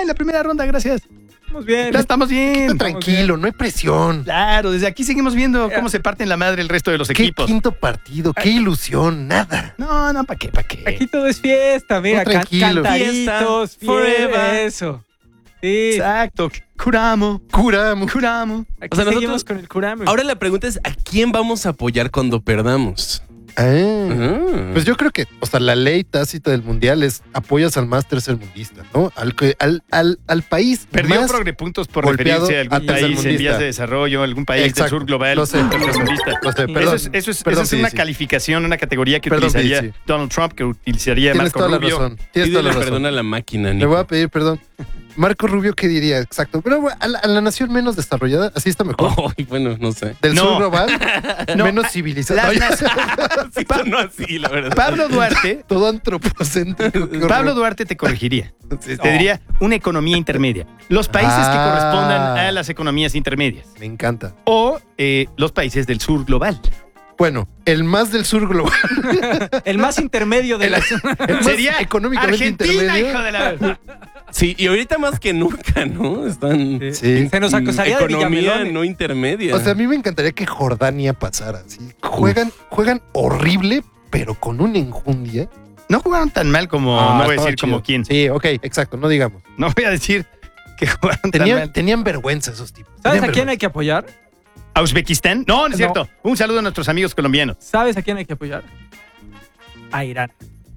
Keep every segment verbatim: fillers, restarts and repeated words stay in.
en la primera ronda, gracias. Estamos bien. Ya estamos bien. Está tranquilo, no hay presión. Claro, desde aquí seguimos viendo cómo se parten la madre el resto de los Qué equipos. quinto partido, qué ilusión, nada. No, no, ¿para qué? ¿Para qué? Aquí todo es fiesta, mira, Todo can- tranquilo. cantaditos, Fiesta, forever. fiesta, eso. Sí. Exacto. Curamo. Curamos. Curamo. Aquí O sea, nosotros- seguimos con el Kurame. Ahora la pregunta es, ¿a quién vamos a apoyar cuando perdamos? Ah, Ah. Pues yo creo que, o sea, la ley tácita del mundial es apoyas al más tercermundista, ¿no? Al, que- al, al, al país Perdió más progrepuntos por golpeado referirse a algún a país en tercermundista. vías de desarrollo, algún país Exacto. del sur global. Lo sé, tercermundista. lo sé, Eso perdón. es, eso es, Perdón, eso es una Pizzi. calificación, una categoría que Perdón, utilizaría Pizzi. Donald Trump, que utilizaría Tienes Marco toda la Rubio. razón. Tienes toda la Pídele razón. perdón a la máquina, Le Nico. voy a pedir perdón. Marco Rubio, ¿qué diría? Exacto. Pero bueno, a la, a la nación menos desarrollada, así está mejor. Ay, bueno, no sé. Del No. sur global, No. menos civilizada. Las Oye, Sí, no así, la verdad. Pablo Duarte, todo antropocéntrico. qué horror. Pablo Duarte te corregiría. Te No. diría una economía intermedia. Los países que Ah. correspondan a las economías intermedias. Me encanta. O eh, los países del sur global. Bueno, el más del sur global. El más intermedio de la... El más Sería económicamente Argentina, intermedio. hijo de la... Sí, y ahorita más que nunca, ¿no? Están Sí. Se nos acusaría de economía Villamelón. no intermedia. O sea, a mí me encantaría que Jordania pasara. ¿Sí? Juegan, juegan horrible, pero con una enjundia. No jugaron tan mal como... Ah, no voy a estaba decir como chido. quién. Sí, ok, exacto, no digamos. No voy a decir que jugaron tan Tenían, mal. tenían vergüenza esos tipos. ¿Sabes Tenían a quién vergüenza. hay que apoyar? ¿A Uzbekistán? No, no es No. cierto. Un saludo a nuestros amigos colombianos. ¿Sabes a quién hay que apoyar? A Irán.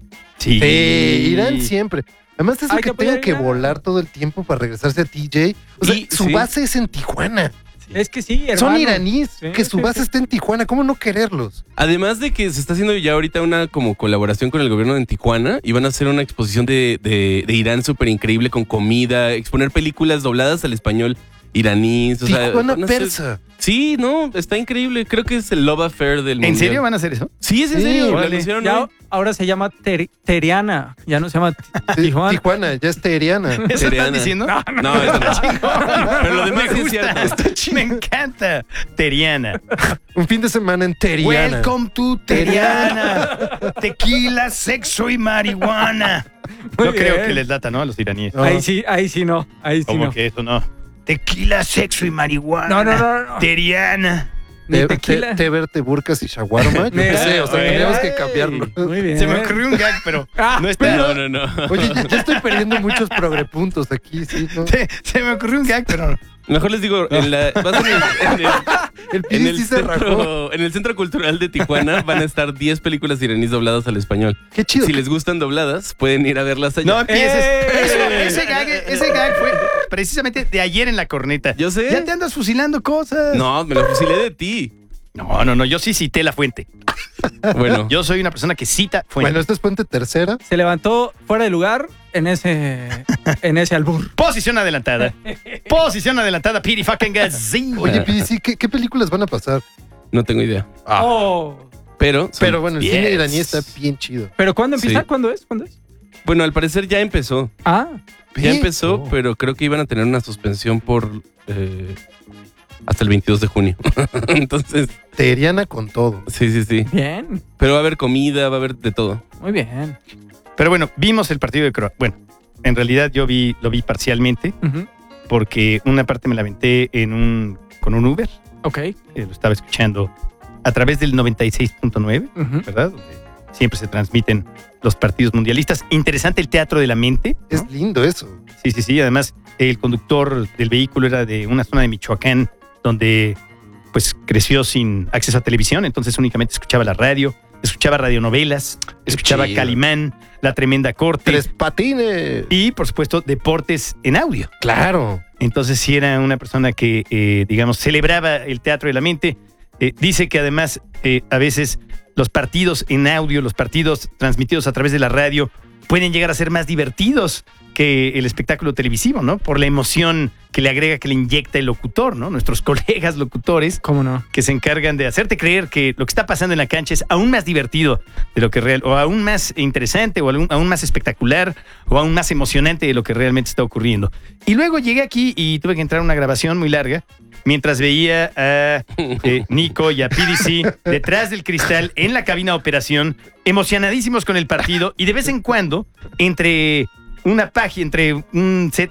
Sí. Sí, Irán siempre. Además, eso Hay que, que apoyar tenga a que Irán. volar todo el tiempo para regresarse a T J. O sea, Y- su sí. base es en Tijuana. Es que sí, hermano. Son iraníes, Sí, que su sí, base sí. está en Tijuana. ¿Cómo no quererlos? Además de que se está haciendo ya ahorita una como colaboración con el gobierno de Tijuana y van a hacer una exposición de, de, de Irán súper increíble con comida, exponer películas dobladas al español iraníes. O sea, Tijuana van a hacer- persa. Sí, no, está increíble. Creo que es el Love Affair del mundo. ¿En serio van a hacer eso? Sí, es en Sí, serio. Lo órale. anunciaron Ya hoy. ahora se llama Ter- Teriana. Ya no se llama T- Sí, Tijuana. Tijuana, ya es teriana. ¿Eso estás Teriana. diciendo? No, eso no. Pero lo demás Me sí es gusta. cierto. Me encanta. Teriana. Un fin de semana en Teriana. Welcome to Teriana. Tequila, sexo y marihuana. Muy No creo bien. que les lata, ¿no? A los iraníes. No. Ahí sí, ahí sí no. Ahí sí Como no. que eso no. Tequila, sexo y marihuana. No, no, no, no. Teriana. Ni Te, tequila. te, te verte burkas y shawarma. Yo qué Mira, sé, o sea, güey. teníamos que cambiarlo. Muy bien. Se me ocurrió un gag, pero Ah, no está. No, no, no. Oye, ya, ya estoy perdiendo muchos progrepuntos aquí, sí, ¿no? Se, se me ocurrió un gag, pero Mejor les digo, en la, va a ser en, en el, El en, Pidi el sí se rajó. centro, en el Centro Cultural de Tijuana van a estar diez películas iraníes dobladas al español. Qué chido. Si les gustan dobladas, pueden ir a verlas allá. no empieces. ¡Eh! Eso- ese, gag, ese gag fue precisamente de ayer en la corneta. Yo sé. Ya te andas fusilando cosas. No, me lo fusilé de ti. No, no, no. Yo sí cité la fuente. Bueno, Yo soy una persona que cita fuente. Bueno, esta es Puente Tercera. Se levantó fuera de lugar en ese, en ese albur. Posición adelantada. Posición adelantada, Piri fucking Gazing. Oye, Pidi, sí, ¿qué, qué películas van a pasar? no tengo idea. Oh. Pero, son- Pero bueno, el Yes. cine iraní está bien chido. ¿Pero cuándo empieza? Sí. ¿Cuándo es? ¿Cuándo es? bueno, al parecer ya empezó. Ah, Ya ¿Qué? empezó, Oh. pero creo que iban a tener una suspensión por eh, hasta el veintidós de junio. Entonces, Teriana con todo. sí, sí, sí. bien. Pero va a haber comida, va a haber de todo. Muy bien. Pero bueno, vimos el partido de Croacia. Bueno, en realidad yo vi, lo vi parcialmente Ujú. porque una parte me la aventé en un, con un Uber. Ok. eh, lo estaba escuchando a través del noventa y seis punto nueve, Ujú. ¿verdad? Donde siempre se transmiten los partidos mundialistas. Interesante el teatro de la mente, ¿no? Es lindo eso. Sí, sí, sí. Además, el conductor del vehículo era de una zona de Michoacán donde pues creció sin acceso a televisión, entonces únicamente escuchaba la radio, escuchaba radionovelas, escuchaba chido. Calimán, La Tremenda Corte Tres patines. y, por supuesto, deportes en audio. Claro. Entonces, sí era una persona que, eh, digamos, celebraba el teatro de la mente. Eh, dice que además, eh, a veces, los partidos en audio, los partidos transmitidos a través de la radio, pueden llegar a ser más divertidos que el espectáculo televisivo, ¿no? Por la emoción que le agrega, que le inyecta el locutor, ¿no? Nuestros colegas locutores ¿Cómo no? que se encargan de hacerte creer que lo que está pasando en la cancha es aún más divertido de lo que real, o aún más interesante, o aún, aún más espectacular, o aún más emocionante de lo que realmente está ocurriendo. Y luego llegué aquí y tuve que entrar a una grabación muy larga, mientras veía a eh, Nico y a P D C detrás del cristal en la cabina de operación, emocionadísimos con el partido, y de vez en cuando, entre una página, entre un set de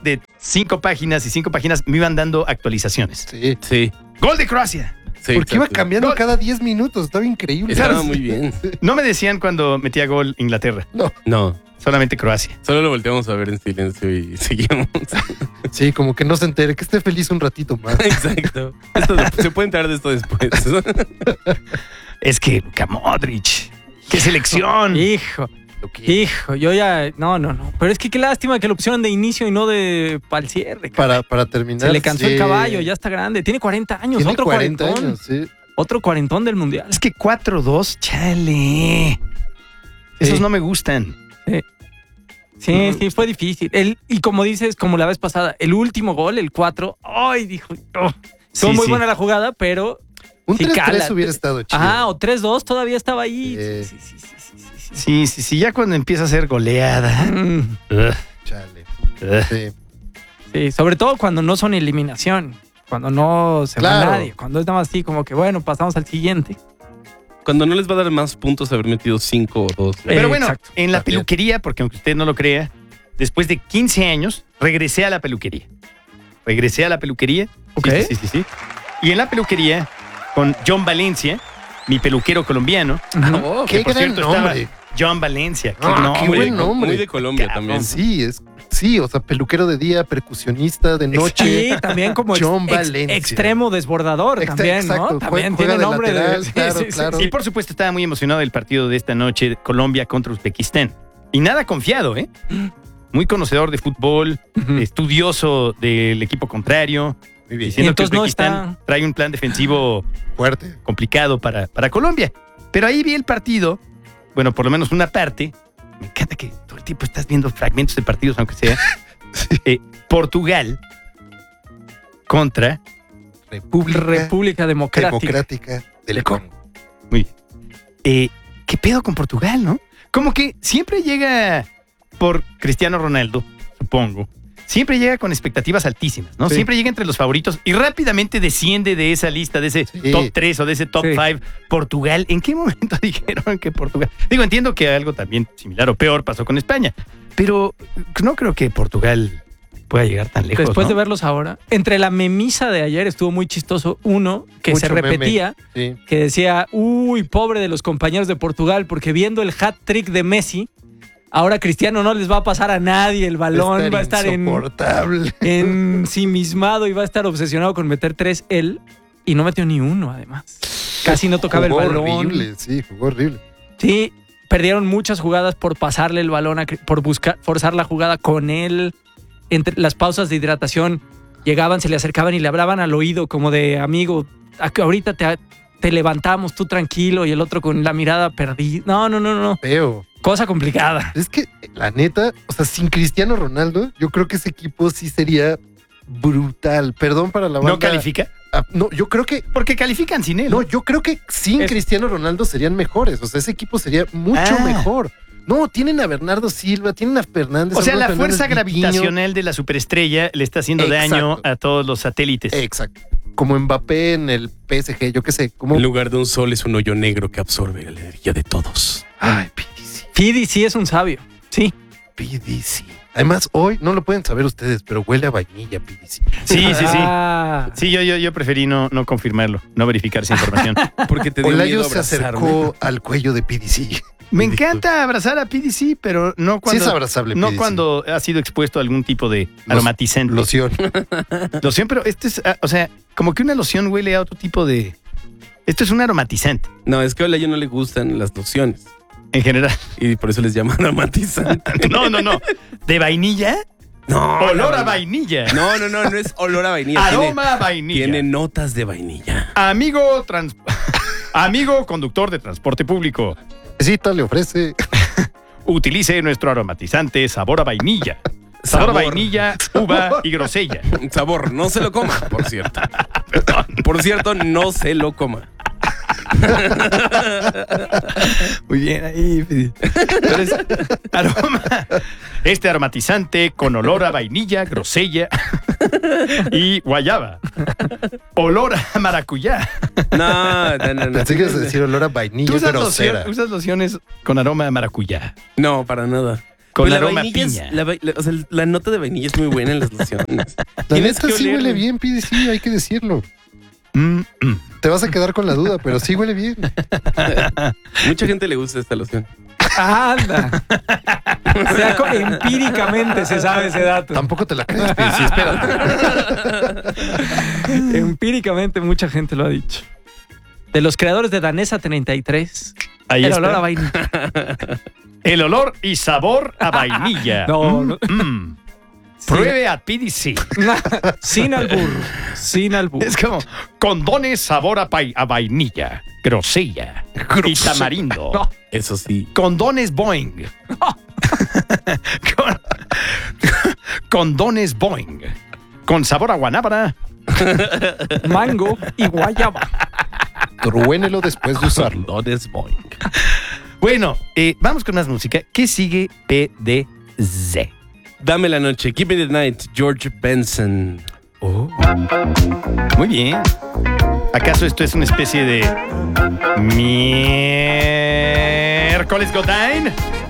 cinco páginas y cinco páginas me iban dando actualizaciones. Sí. Sí. ¡Gol de Croacia! sí Porque iba exacto. cambiando Gol. cada diez minutos. Estaba increíble. Estaba muy bien. No me decían cuando metía gol Inglaterra, No, solamente Croacia. solo lo volteamos a ver en silencio y seguimos. Sí, como que no se entere. Que esté feliz un ratito más. Exacto. Esto, se puede entrar de esto después. Es que Luka Modric, qué selección. Hijo, Lo que- hijo, yo ya. No, no, no. Pero es que qué lástima que lo pusieron de inicio y no de para el cierre. Para, para terminar. Se le cansó sí. el caballo, ya está grande. Tiene cuarenta años, Tiene otro cuarenta cuarentón. años, sí. Otro cuarentón del mundial. Es que cuatro dos, chale. Esos Sí. no me gustan. Sí, sí, fue difícil. El, y como dices, como la vez pasada, el último gol, el cuatro, ay, dijo. Oh. Estuvo Sí, muy sí. buena la jugada, pero. Un Sí, tres tres cala. hubiera estado chido. Ah, o tres dos todavía estaba ahí. Sí. Sí, sí, sí, sí, sí, sí, sí. Sí, sí, sí, ya cuando empieza a ser goleada. Mm, Ugh, Chale. ugh. Sí. sí, sobre todo cuando no son eliminación. Cuando no se Claro. va nadie. Cuando es nada más así como que, bueno, pasamos al siguiente. Cuando no les va a dar más puntos haber metido cinco o dos. Eh, Pero bueno, exacto. en la También. peluquería, porque aunque usted no lo crea, después de quince años, regresé a la peluquería. Regresé a la peluquería. Ok. Sí, sí, sí, sí. Y en la peluquería, con John Valencia, mi peluquero colombiano. Ujú. Qué que por gran cierto estaba nombre. John Valencia. Qué Ah, nombre. qué muy, buen de, nombre. muy de Colombia Cabrón. también. Sí, es. Sí, o sea, peluquero de día, percusionista de noche. Sí, también como ex- John ex- Valencia. extremo desbordador Ex- también, exacto, ¿no? También juega tiene de nombre lateral, de... claro, claro. Y por supuesto estaba muy emocionado del partido de esta noche, Colombia contra Uzbekistán. Y nada confiado, ¿eh? Muy conocedor de fútbol, Ujú. estudioso del equipo contrario, Muy bien. diciendo Y que entonces no Uzbekistán está- trae un plan defensivo Fuerte. complicado para, para Colombia. Pero ahí vi el partido, bueno, por lo menos una parte. Me encanta que todo el tiempo estás viendo fragmentos de partidos, aunque sea. Eh, Portugal contra. República, República Democrática. Democrática del Congo. Muy bien. Eh, ¿Qué pedo con Portugal, no? Como que siempre llega por Cristiano Ronaldo, supongo. Siempre llega con expectativas altísimas, ¿no? Sí. Siempre llega entre los favoritos y rápidamente desciende de esa lista, de ese Sí. top tres o de ese top Sí. cinco. Portugal, ¿en qué momento dijeron que Portugal? Digo, entiendo que algo también similar o peor pasó con España, pero no creo que Portugal pueda llegar tan lejos. Después ¿no? de verlos ahora, entre la memisa de ayer estuvo muy chistoso uno que Mucho se repetía, Sí. que decía, uy, pobre de los compañeros de Portugal, porque viendo el hat-trick de Messi, ahora Cristiano no les va a pasar a nadie el balón, va a estar en, insoportable. ensimismado y va a estar obsesionado con meter tres él, y no metió ni uno además. Casi no tocaba Jugó el balón. horrible, sí, jugó horrible. Sí, perdieron muchas jugadas por pasarle el balón, a Cri- por buscar, forzar la jugada con él. Entre las pausas de hidratación llegaban, se le acercaban y le hablaban al oído como de amigo, "A- ahorita te, te levantamos, tú tranquilo", y el otro con la mirada perdida. No, no, no, no. Feo. Cosa complicada. Es que, la neta, o sea, sin Cristiano Ronaldo, yo creo que ese equipo sí sería brutal. Perdón para la banda. ¿No califica? Ah, no, yo creo que. Porque califican sin él. No, yo creo que sin Es- Cristiano Ronaldo serían mejores. O sea, ese equipo sería mucho Ah. mejor. No, tienen a Bernardo Silva, tienen a Fernández. O sea, a la Bruno fuerza Fernández Vitinho. gravitacional de la superestrella le está haciendo Exacto. daño a todos los satélites. Exacto. Como Mbappé en el P S G, yo qué sé. Como. En lugar de un sol es un hoyo negro que absorbe la energía de todos. Ay, P D C. Fidi sí es un sabio. Sí. P D C. Además, hoy no lo pueden saber ustedes, pero huele a vainilla P D C. Sí, sí, sí. Ah. Sí, yo, yo, yo preferí no, no confirmarlo, no verificar esa información. Porque te dio Olayo miedo se abrazarme. acercó al cuello de P D C. Me encanta abrazar a P D C, pero no Sí cuando, es abrazable, no P D C. cuando ha sido expuesto a algún tipo de Los- aromatizante. Loción. Loción, pero este es, ah, o sea, como que una loción huele a otro tipo de... Esto es un aromatizante, No, es que a Olayo no le gustan las lociones. en general. Y por eso les llaman aromatizante. No, no, no. ¿De vainilla? No, Olor la a vainilla. No, no, no, no es olor a vainilla. Tiene, Aroma a vainilla. tiene notas de vainilla. Amigo, trans- Amigo conductor de transporte público, Cita le ofrece. utilice nuestro aromatizante sabor a vainilla. Sabor, a Sabor. vainilla, uva y grosella. Sabor, no se lo coma, por cierto. Por cierto, no se lo coma. Muy bien, ahí. Pero es aroma. Este aromatizante con olor a vainilla, grosella y guayaba. Olor a maracuyá. No, no, no. no. Pensé que ibas a decir olor a vainilla ¿Tú usas, grosera. loción- usas lociones con aroma a maracuyá? No, para nada. Con Pues la aroma a vainilla es- piña. la, va- la- o sea, la nota de vainilla es muy buena en las lociones. La Tienes neta que sí olerlo. huele bien, P D C, hay que decirlo. Mm, mm. Te vas a quedar con la duda, pero sí huele bien. Mucha gente le gusta esta loción. Anda. O sea, co- empíricamente se sabe ese dato. Tampoco te la crees, P D C, espérate. Empíricamente mucha gente lo ha dicho. De los creadores de Danesa treinta y tres, Ahí el está. olor a vainilla. El olor y sabor a vainilla. No, Mm, no. mm. Sí. Pruebe a P D C. Sin albur. Sin albur. Es como condones sabor a, pai- a vainilla, grosella y tamarindo. No. Eso sí. Condones Boeing. Con- condones Boeing. Con sabor a guanábana. Mango y guayaba. Truénelo después de usarlo. Condones Boing. Bueno, eh, vamos con más música. ¿Qué sigue P D Z? Dame la noche. Keep me the night. George Benson. Oh. Muy bien. ¿Acaso esto es una especie de miércoles Godine?